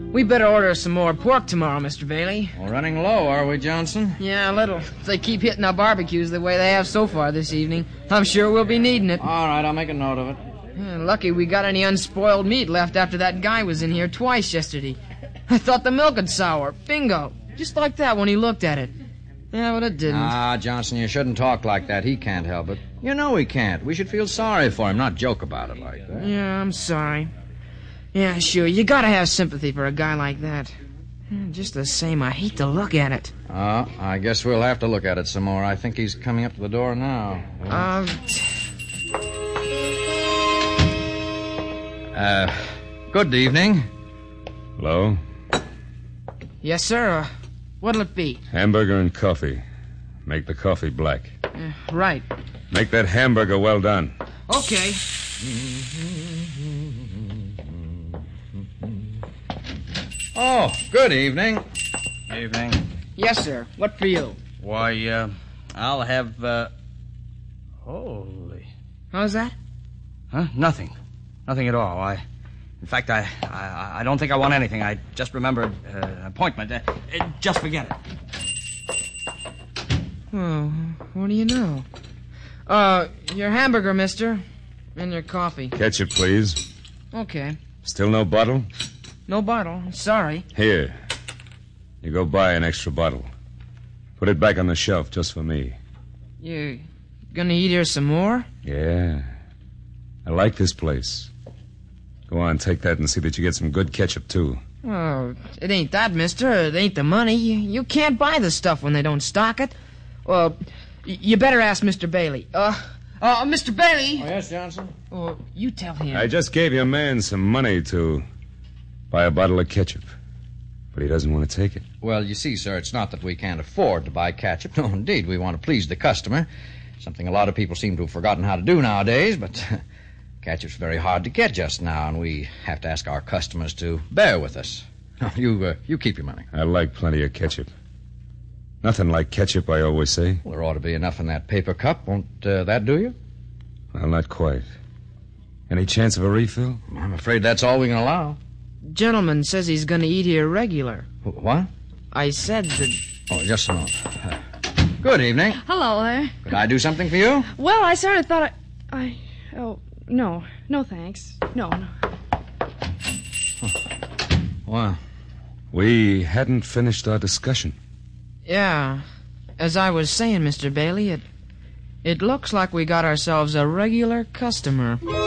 We better order some more pork tomorrow, Mr. Bailey. We're running low, are we, Johnson? Yeah, a little. If they keep hitting our barbecues the way they have so far this evening, I'm sure we'll be needing it. All right, I'll make a note of it. Yeah, lucky we got any unspoiled meat left after that guy was in here twice yesterday. I thought the milk had sour. Bingo. Just like that when he looked at it. Yeah, but it didn't. Ah, Johnson, you shouldn't talk like that. He can't help it. You know he can't. We should feel sorry for him, not joke about it like that. Yeah, I'm sorry. Yeah, sure, you gotta have sympathy for a guy like that. Just the same, I hate to look at it. I guess we'll have to look at it some more. I think he's coming up to the door now. Good evening. Hello? Yes, sir. What'll it be? Hamburger and coffee. Make the coffee black. Right. Make that hamburger well done. Okay. Oh, good evening. Evening. Yes, sir. What for you? Why, I'll have, Holy. How's that? Huh? Nothing. Nothing at all. In fact, I don't think I want anything. I just remembered an appointment. Just forget it. Oh, what do you know? Your hamburger, mister. And your coffee. Ketchup, please. Okay. Still no bottle? No bottle. Sorry. Here. You go buy an extra bottle. Put it back on the shelf just for me. You gonna eat here some more? Yeah. I like this place. Go on, take that and see that you get some good ketchup, too. Oh, it ain't that, mister. It ain't the money. You can't buy the stuff when they don't stock it. Well, you better ask Mr. Bailey. Mr. Bailey! Oh, yes, Johnson? Oh, you tell him. I just gave your man some money to buy a bottle of ketchup. But he doesn't want to take it. Well, you see, sir, it's not that we can't afford to buy ketchup. No, indeed, we want to please the customer. Something a lot of people seem to have forgotten how to do nowadays, but ketchup's very hard to get just now, and we have to ask our customers to bear with us. No, you keep your money. I like plenty of ketchup. Nothing like ketchup, I always say. Well, there ought to be enough in that paper cup. Won't that do you? Well, not quite. Any chance of a refill? I'm afraid that's all we can allow. Gentleman says he's gonna eat here regular. What? I said that... Oh, just a moment. Good evening. Hello there. Could I do something for you? Well, I sort of thought Oh, no. No, thanks. No. Well, We hadn't finished our discussion. Yeah. As I was saying, Mr. Bailey, it looks like we got ourselves a regular customer.